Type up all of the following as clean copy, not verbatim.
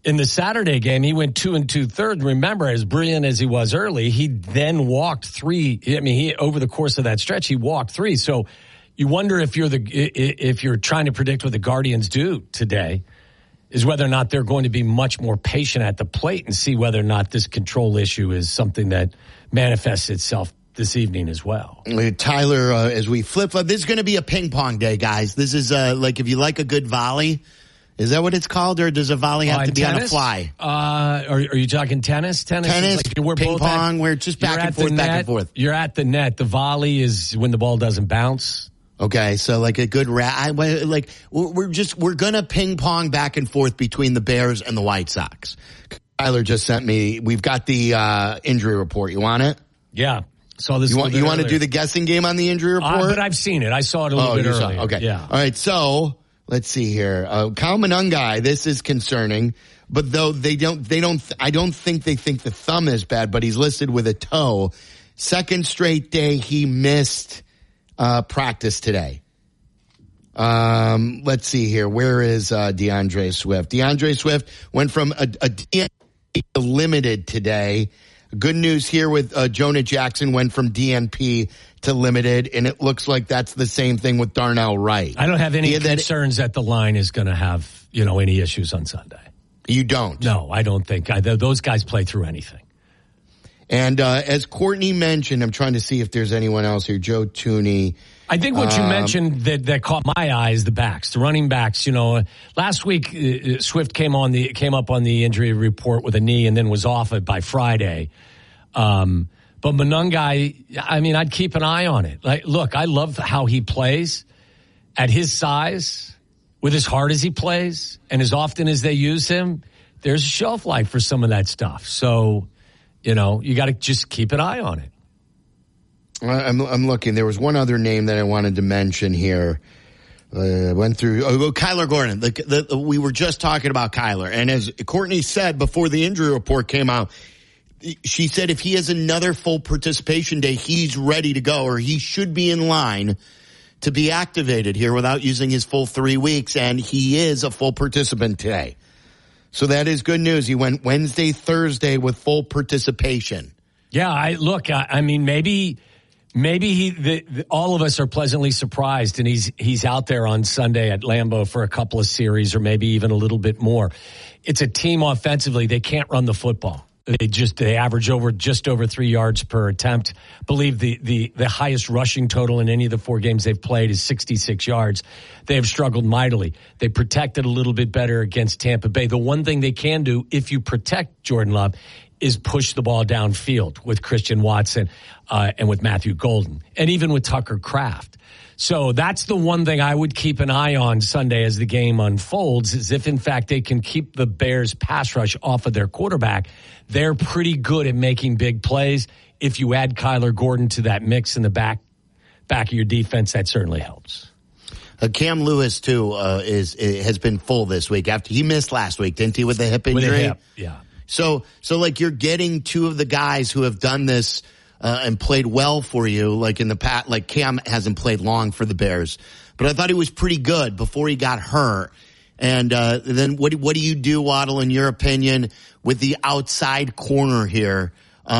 In the Saturday game, he went 2 2/3. Remember, as brilliant as he was early, he then walked 3. I mean, he over the course of that stretch, he walked 3. So you wonder if you're trying to predict what the Guardians do today, is whether or not they're going to be much more patient at the plate and see whether or not this control issue is something that manifests itself this evening as well. Tyler, as we flip, this is going to be a ping pong day, guys. This is like if you like a good volley. Is that what it's called, or does a volley have to be tennis? on a fly? Are you talking tennis? Tennis, like we're ping both pong, we're just back and forth. You're at the net. The volley is when the ball doesn't bounce. Okay, so like a good we're gonna ping pong back and forth between the Bears and the White Sox. Tyler just sent me. We've got the injury report. You want it? Yeah. Saw this. You want to do the guessing game on the injury report? But I've seen it. I saw it a little bit earlier. Okay. Yeah. All right. So let's see here. Kyle Monangai. This is concerning, but though I don't think they think the thumb is bad, but he's listed with a toe. Second straight day he missed practice today. Let's see here. Where is DeAndre Swift? DeAndre Swift went from a DNP to limited today. Good news here with Jonah Jackson went from DNP to limited, and it looks like that's the same thing with Darnell Wright. I don't have any concerns that the line is going to have, any issues on Sunday. You don't? No, I don't think. Those guys play through anything. And as Courtney mentioned, I'm trying to see if there's anyone else here. Joe Tooney. I think what you mentioned that caught my eye is the backs, the running backs. Last week Swift came up on the injury report with a knee and then was off it by Friday. But Monangai, I'd keep an eye on it. Look, I love how he plays at his size, with as hard as he plays, and as often as they use him. There's a shelf life for some of that stuff. So, you got to just keep an eye on it. I'm looking. There was one other name that I wanted to mention here. Went through Kyler Gordon. We were just talking about Kyler, and as Courtney said before the injury report came out, she said if he has another full participation day, he's ready to go, or he should be in line to be activated here without using his full 3 weeks, and he is a full participant today. So that is good news. He went Wednesday, Thursday with full participation. Yeah, Maybe all of us are pleasantly surprised, and he's out there on Sunday at Lambeau for a couple of series, or maybe even a little bit more. It's a team offensively; they can't run the football. They average just over 3 yards per attempt. I believe the highest rushing total in any of the 4 games they've played is 66 yards. They have struggled mightily. They protected a little bit better against Tampa Bay. The one thing they can do, if you protect Jordan Love, is push the ball downfield with Christian Watson and with Matthew Golden, and even with Tucker Kraft. So that's the one thing I would keep an eye on Sunday as the game unfolds, is if, in fact, they can keep the Bears' pass rush off of their quarterback. They're pretty good at making big plays. If you add Kyler Gordon to that mix in the back of your defense, that certainly helps. Cam Lewis, too, has been full this week. After he missed last week, didn't he, with a hip injury? With a hip, yeah. So like you're getting 2 of the guys who have done this and played well for you, like in the past. Like Cam hasn't played long for the Bears, but I thought he was pretty good before he got hurt. And then what do you do, Waddle, in your opinion, with the outside corner here,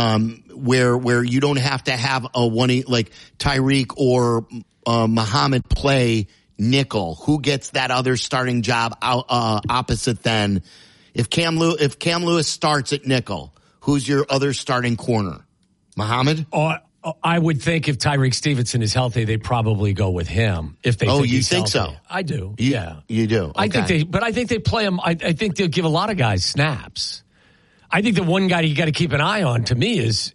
where you don't have to have a one like Tyreek or Muhammad play nickel? Who gets that other starting job opposite then? If Cam Lewis starts at nickel, who's your other starting corner? Muhammad? I would think if Tyreek Stevenson is healthy, they probably go with him. If they think he's healthy. So? I do. Yeah, you do. Okay. I think they play him. I think they'll give a lot of guys snaps. I think the one guy you got to keep an eye on, to me, is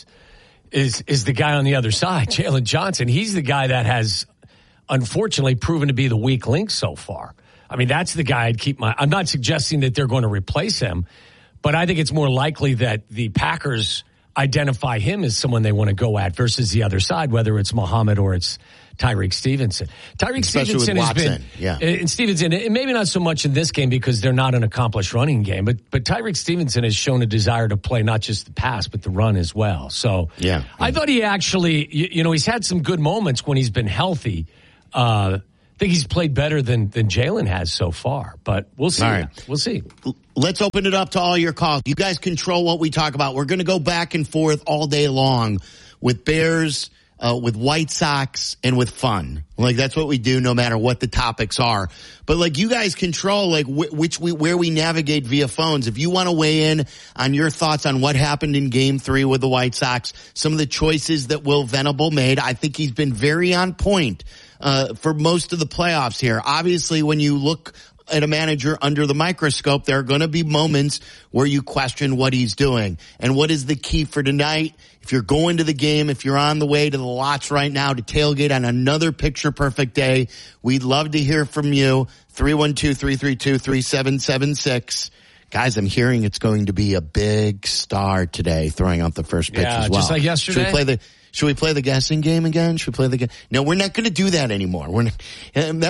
the guy on the other side, Jalen Johnson. He's the guy that has, unfortunately, proven to be the weak link so far. That's the guy I'd keep I'm not suggesting that they're going to replace him, but I think it's more likely that the Packers identify him as someone they want to go at versus the other side, whether it's Muhammad or it's Tyreek Stevenson. Stevenson has been, and Stevenson, and maybe not so much in this game because they're not an accomplished running game, but Tyreek Stevenson has shown a desire to play not just the pass, but the run as well. So I thought he actually, he's had some good moments when he's been healthy. think he's played better than Jalen has so far, but we'll see. All right. We'll see. Let's open it up to all your calls. You guys control what we talk about. We're going to go back and forth all day long with Bears, with White Sox, and with fun. Like, that's what we do no matter what the topics are. But, like, you guys control, like, where we navigate via phones. If you want to weigh in on your thoughts on what happened in Game 3 with the White Sox, some of the choices that Will Venable made, I think he's been very on point for most of the playoffs here. Obviously, when you look at a manager under the microscope, there are going to be moments where you question what he's doing. And what is the key for tonight? If you're going to the game, if you're on the way to the lots right now to tailgate on another picture-perfect day, we'd love to hear from you. 312-332-3776. Guys, I'm hearing it's going to be a big star today throwing out the first pitch as well. Just like yesterday. Should we play the guessing game again? Should we play the game? No, we're not going to do that anymore. And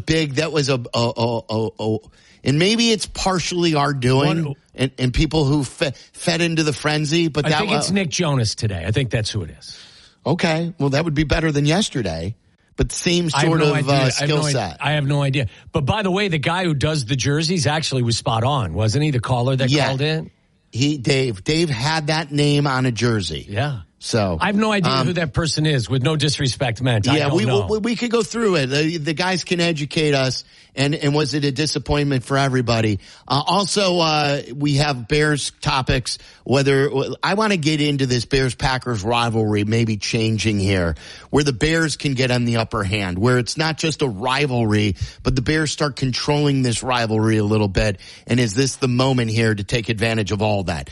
and maybe it's partially our doing and people who fed into the frenzy, but I think it's Nick Jonas today. I think that's who it is. Okay. Well, that would be better than yesterday, but same sort of skill set. I have no idea. But by the way, the guy who does the jerseys actually was spot on, wasn't he? The caller that called in? Dave had that name on a jersey. Yeah. So I have no idea who that person is, with no disrespect meant. Yeah, we could go through it. The guys can educate us. And was it a disappointment for everybody? Also, we have Bears topics. Whether I want to get into this Bears-Packers rivalry maybe changing here, where the Bears can get on the upper hand, where it's not just a rivalry, but the Bears start controlling this rivalry a little bit. And is this the moment here to take advantage of all that?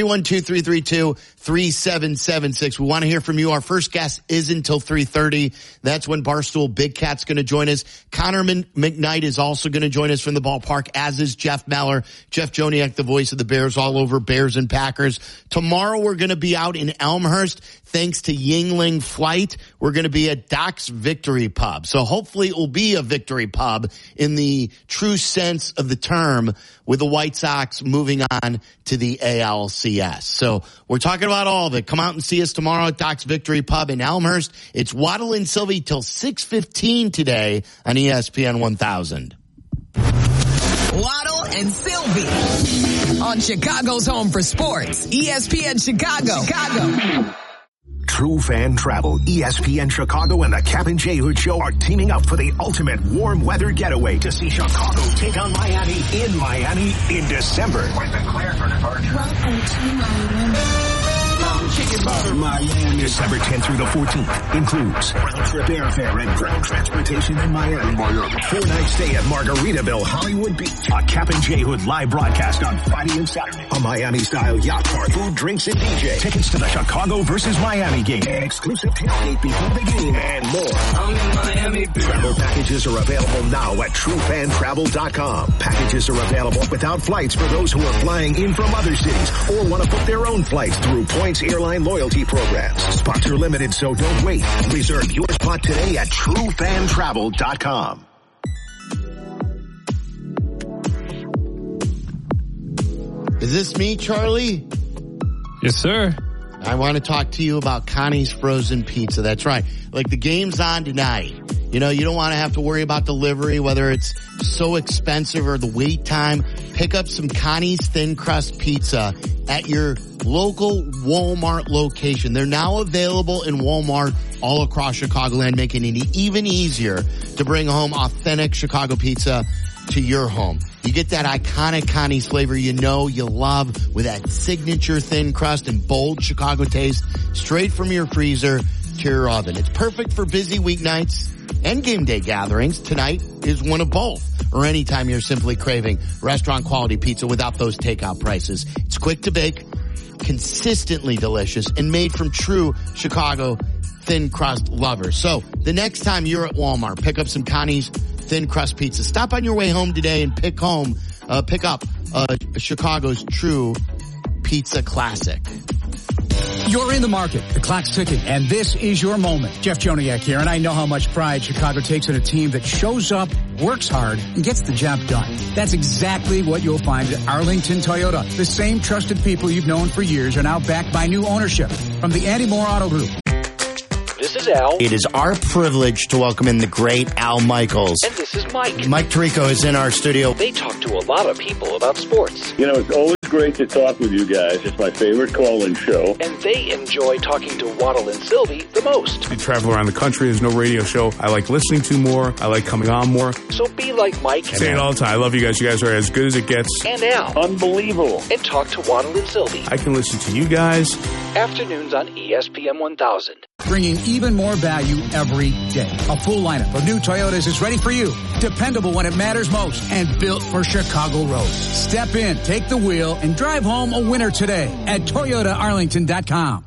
312-332-3776. We want to hear from you. Our first guest is until 3:30. That's when Barstool Big Cat's going to join us. Connor McKnight is also going to join us from the ballpark, as is Jeff Meller. Jeff Joniak, the voice of the Bears, all over Bears and Packers. Tomorrow we're going to be out in Elmhurst. Thanks to Yingling Flight, we're going to be at Doc's Victory Pub. So hopefully it will be a victory pub in the true sense of the term, with the White Sox moving on to the ALCS. So we're talking about all of it. Come out and see us tomorrow at Doc's Victory Pub in Elmhurst. It's Waddle and Sylvie till 6:15 today on ESPN 1000. Waddle and Sylvie on Chicago's home for sports, ESPN Chicago. True Fan Travel, ESPN Chicago, and the Captain J Hood Show are teaming up for the ultimate warm weather getaway to see Chicago take on Miami in December. Welcome to Miami. Miami, December 10th through the 14th. Includes round-trip airfare and ground transportation in Miami. 4-night stay at Margaritaville, Hollywood Beach. A Captain J Hood live broadcast on Friday and Saturday. A Miami-style yacht park, food, drinks, and DJ. Tickets to the Chicago versus Miami game. Exclusive tailgate before the game and more. I'm in Miami. Travel packages are available now at TrueFanTravel.com. Packages are available without flights for those who are flying in from other cities or want to book their own flights through Points Airline loyalty programs. Spots are limited, so don't wait. Reserve your spot today at TrueFanTravel.com. Is this me, Charlie? Yes, sir. I want to talk to you about Connie's Frozen Pizza. That's right. Like, the game's on tonight. You know, you don't want to have to worry about delivery, whether it's so expensive or the wait time. Pick up some Connie's Thin Crust Pizza at your local Walmart location. They're now available in Walmart all across Chicagoland, making it even easier to bring home authentic Chicago pizza to your home. You get that iconic Connie's flavor you know, you love, with that signature thin crust and bold Chicago taste, straight from your freezer to your oven. It's perfect for busy weeknights and game day gatherings. Tonight is one of both, or anytime you're simply craving restaurant quality pizza without those takeout prices. It's quick to bake, consistently delicious, and made from true Chicago thin crust lovers. So the next time you're at Walmart, pick up some Connie's Thin Crust Pizza. Stop on your way home today and pick up Chicago's true pizza classic. You're in the market. The clock's ticking, and this is your moment. Jeff Joniak here, and I know how much pride Chicago takes in a team that shows up, works hard, and gets the job done. That's exactly what you'll find at Arlington Toyota. The same trusted people you've known for years are now backed by new ownership from the Andy Moore Auto Group. This is Al. It is our privilege to welcome in the great Al Michaels. And this is Mike. Mike Tirico is in our studio. They talk to a lot of people about sports. You know, it's always great to talk with you guys. It's my favorite call-in show. And they enjoy talking to Waddle and Sylvie the most. You travel around the country. There's no radio show I like listening to more. I like coming on more. So be like Mike. I say it all the time. I love you guys. You guys are as good as it gets. And Al. Unbelievable. And talk to Waddle and Sylvie. I can listen to you guys. Afternoons on ESPN 1000. Bringing even more value every day. A full lineup of new Toyotas is ready for you. Dependable when it matters most and built for Chicago roads. Step in, take the wheel, and drive home a winner today at ToyotaArlington.com.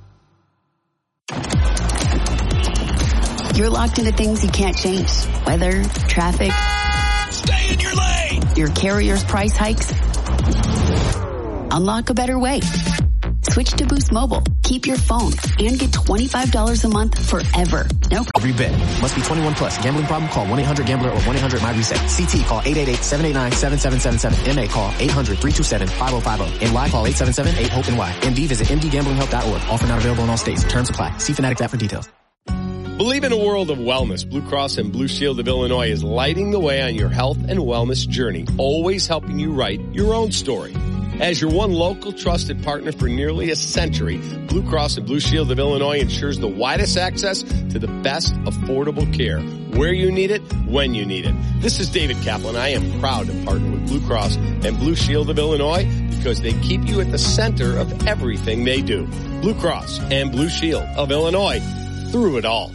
You're locked into things you can't change. Weather, traffic. Stay in your lane. Your carrier's price hikes. Unlock a better way. Switch to Boost Mobile. Keep your phone and get $25 a month forever. No. Every bet. Must be 21 plus. Gambling problem? Call 1-800-GAMBLER or 1-800-MY-RESET. CT call 888-789-7777. MA call 800-327-5050. NY call 877-8-HOPE-NY. MD visit mdgamblinghelp.org. Offer not available in all states. Terms apply. See Fanatics app for details. Believe in a world of wellness. Blue Cross and Blue Shield of Illinois is lighting the way on your health and wellness journey, always helping you write your own story. As your one local trusted partner for nearly a century, Blue Cross and Blue Shield of Illinois ensures the widest access to the best affordable care, where you need it, when you need it. This is David Kaplan. I am proud to partner with Blue Cross and Blue Shield of Illinois because they keep you at the center of everything they do. Blue Cross and Blue Shield of Illinois, through it all.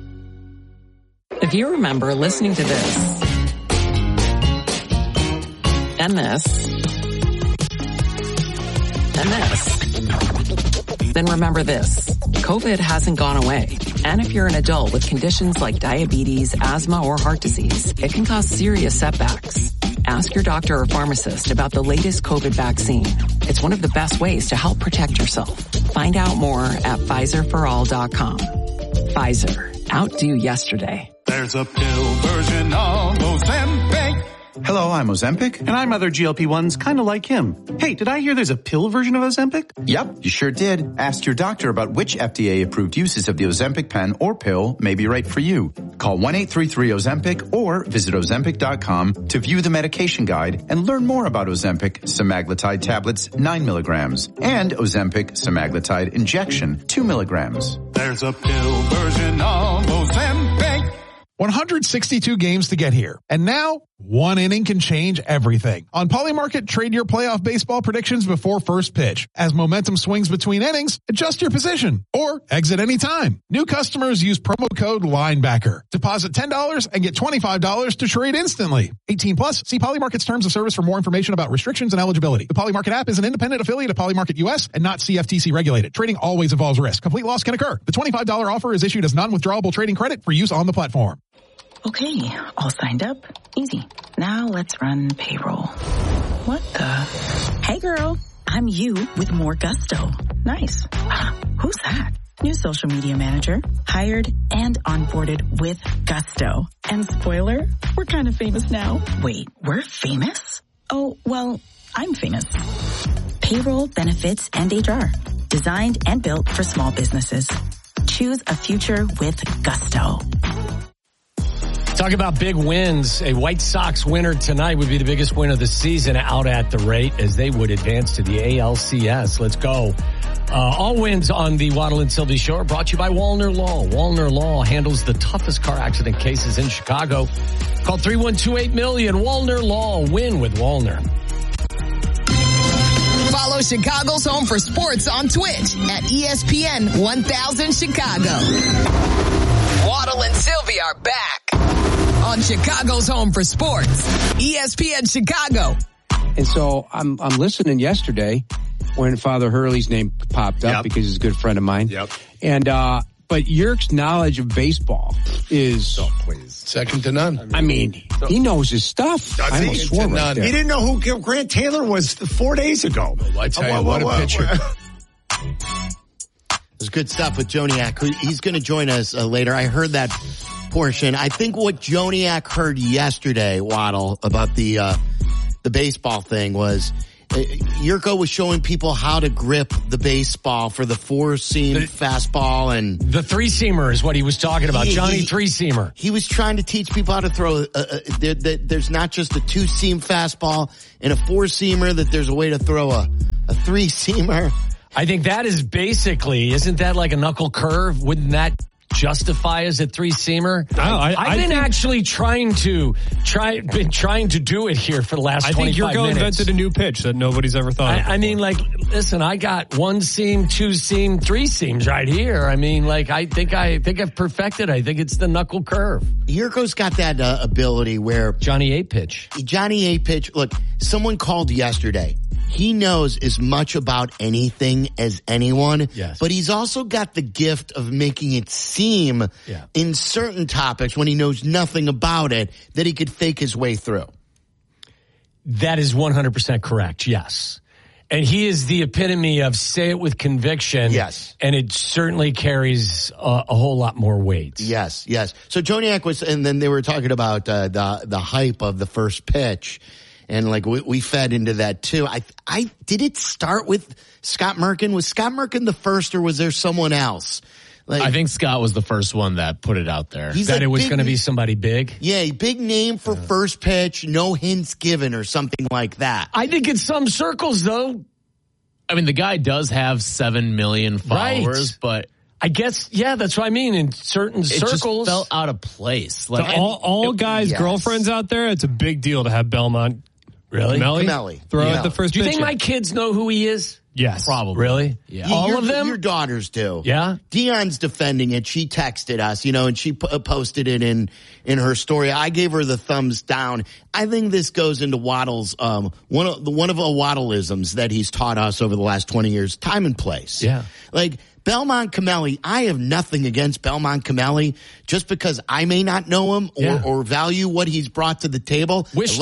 If you remember listening to this and this, and this, then remember this. COVID hasn't gone away. And if you're an adult with conditions like diabetes, asthma, or heart disease, it can cause serious setbacks. Ask your doctor or pharmacist about the latest COVID vaccine. It's one of the best ways to help protect yourself. Find out more at PfizerForAll.com. Pfizer. Outdo yesterday. There's a pill version of Ozempic. Hello, I'm Ozempic. And I'm other GLP-1s kind of like him. Hey, did I hear there's a pill version of Ozempic? Yep, you sure did. Ask your doctor about which FDA-approved uses of the Ozempic pen or pill may be right for you. Call 1-833-OZEMPIC or visit Ozempic.com to view the medication guide and learn more about Ozempic semaglutide tablets 9 milligrams and Ozempic semaglutide injection 2 milligrams. There's a pill version of Ozempic. 162 games to get here. And now, one inning can change everything. On Polymarket, trade your playoff baseball predictions before first pitch. As momentum swings between innings, adjust your position or exit anytime. New customers use promo code LINEBACKER. Deposit $10 and get $25 to trade instantly. 18 plus, see Polymarket's terms of service for more information about restrictions and eligibility. The Polymarket app is an independent affiliate of Polymarket US and not CFTC regulated. Trading always involves risk. Complete loss can occur. The $25 offer is issued as non-withdrawable trading credit for use on the platform. Okay, all signed up. Easy. Now let's run payroll. What the? Hey girl, I'm you with more gusto. Nice. Who's that? New social media manager. Hired and onboarded with gusto. And spoiler, we're kind of famous now. Wait, we're famous? Oh, well, I'm famous. Payroll, benefits, and HR. Designed and built for small businesses. Choose a future with gusto. Talk about big wins. A White Sox winner tonight would be the biggest win of the season out at the rate as they would advance to the ALCS. Let's go. All wins on the Waddle and Sylvie Show are brought to you by Wallner Law. Wallner Law handles the toughest car accident cases in Chicago. Call 312-8-million. Wallner Law. Win with Wallner. Follow Chicago's Home for Sports on Twitch at ESPN 1000 Chicago. Waddle and Sylvie are back on Chicago's Home for Sports, ESPN Chicago. And so I'm listening yesterday when Father Hurley's name popped up because he's a good friend of mine. Yep. And but Yerk's knowledge of baseball is second to none. I mean, he knows his stuff. I almost swore right there. He didn't know who Grant Taylor was 4 days ago. Well, I tell you, what a pitcher. There's good stuff with Joniak. He's going to join us later. I heard that portion. I think what Joniak heard yesterday, Waddle, about the baseball thing was Yurko was showing people how to grip the baseball for the 4-seam fastball, and the 3-seamer is what he was talking about. Johnny 3-seamer. He was trying to teach people how to throw. There's not just a 2-seam fastball and a 4-seamer. That there's a way to throw a 3-seamer. I think that is basically, isn't that like a knuckle curve? Wouldn't that justify as a 3-seamer? I've been actually trying to do it here for the last 25 minutes. I think Yurko invented a new pitch that nobody's ever thought of. I mean, like, listen, I got 1-seam, 2-seam, 3-seams right here. I mean, like, I think I've perfected. I think it's the knuckle curve. Yurko's got that ability where Johnny 8-pitch. Johnny 8-pitch. Look, someone called yesterday. He knows as much about anything as anyone, yes. But he's also got the gift of making it seem in certain topics when he knows nothing about it that he could fake his way through. That is 100% correct, yes. And he is the epitome of say it with conviction. Yes. And it certainly carries a whole lot more weight. Yes, yes. So Joniak was, and then they were talking about the hype of the first pitch. And like we fed into that too. I did it start with Scott Merkin? Was Scott Merkin the first, or was there someone else? Like, I think Scott was the first one that put it out there. That like it was going to be somebody big? Yeah, big name for first pitch, no hints given or something like that. I think in some circles though. I mean, the guy does have 7 million followers, but I guess, yeah, that's what I mean. In certain circles, it just felt out of place. Like all guys' girlfriends out there, it's a big deal to have Belmont. Really? Camelli. Throw out the first pitch. Do you think my kids know who he is? Yes. Probably. Really? Yeah. All of them? Your daughters do. Yeah? Dion's defending it. She texted us, and she posted it in her story. I gave her the thumbs down. I think this goes into Waddle's, one of Waddleisms that he's taught us over the last 20 years, time and place. Yeah. Like, Belmont Camelli, I have nothing against Belmont Camelli just because I may not know him or value what he's brought to the table. Wish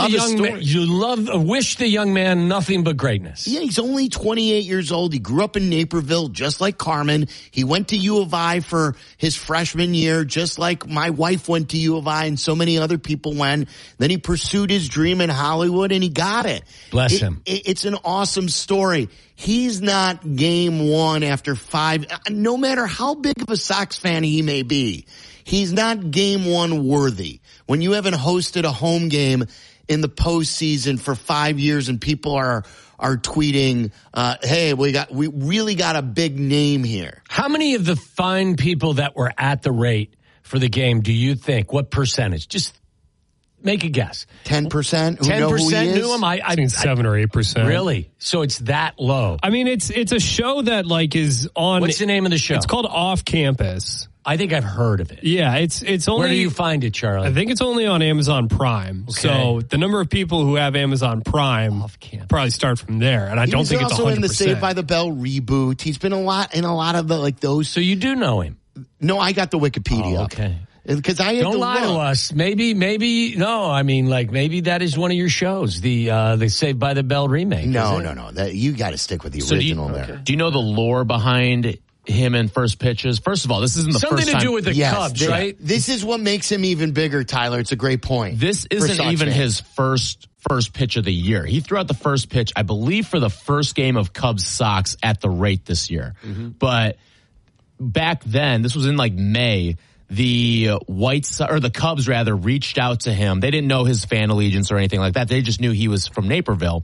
the young man nothing but greatness. Yeah, he's only 28 years old. He grew up in Naperville, just like Carmen. He went to U of I for his freshman year, just like my wife went to U of I and so many other people went. Then he pursued his dream in Hollywood and he got it. Bless him. It's an awesome story. He's not game one after 5, no matter how big of a Sox fan he may be. He's not game one worthy. When you haven't hosted a home game in the postseason for 5 years and people are tweeting, hey, we really got a big name here. How many of the fine people that were at the rate for the game do you think, what percentage? Just make a guess. 10%? 10% knew him? I think 7 or 8%. Really? So it's that low. I mean, it's a show that like is on. What's the name of the show? It's called Off Campus. I think I've heard of it. Yeah, it's only. Where do you find it, Charlie? I think it's only on Amazon Prime. Okay. So the number of people who have Amazon Prime probably start from there. And I don't think it's 100%. He's also in the Saved by the Bell reboot. He's been in a lot of the like those. So you do know him? No, I got the Wikipedia. Oh, okay. Because I don't lie to us. Maybe no. I mean, like maybe that is one of your shows, the Saved by the Bell remake. No. That you got to stick with the original there. Do you know the lore behind him and first pitches? First of all, this isn't the something first time. to do with the Cubs, right? This is what makes him even bigger, Tyler. It's a great point. This isn't even his first pitch of the year. He threw out the first pitch, I believe, for the first game of Cubs Sox at the rate this year. Mm-hmm. But back then, this was in like May. The Cubs rather reached out to him. They didn't know his fan allegiance or anything like that. They just knew he was from Naperville.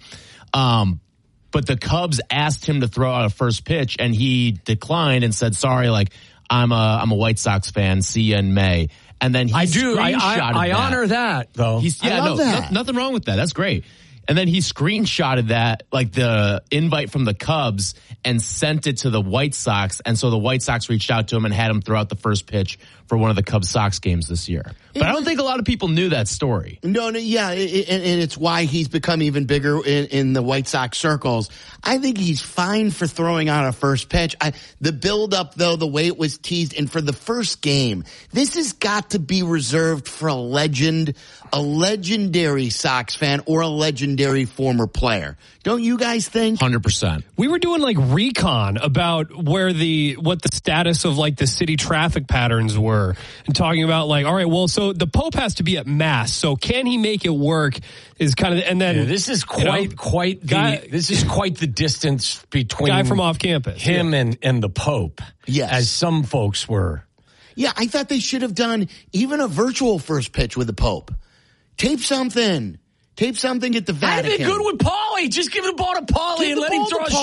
But the Cubs asked him to throw out a first pitch and he declined and said, sorry, like I'm a White Sox fan. See you in May. And then he I honor that though. I love that. Nothing wrong with that. That's great. And then he screenshotted that, like the invite from the Cubs, and sent it to the White Sox. And so the White Sox reached out to him and had him throw out the first pitch for one of the Cubs Sox games this year. But I don't think a lot of people knew that story. No, yeah, and it's why he's become even bigger in the White Sox circles. I think he's fine for throwing out a first pitch. The build-up, though, the way it was teased, and for the first game, this has got to be reserved for a legendary Sox fan or a legendary legendary former player. Don't you guys think? 100%. We were doing like recon about what the status of like the city traffic patterns were, and talking about like, all right, well, so the Pope has to be at mass, so can he make it work? Is kind of, and then this is quite the distance between guy from off campus, him and the Pope. Yes, as some folks were. Yeah, I thought they should have done even a virtual first pitch with the Pope. Tape something at the Vatican. I'd have been good with Paulie. Just give the ball to Paulie and let him throw a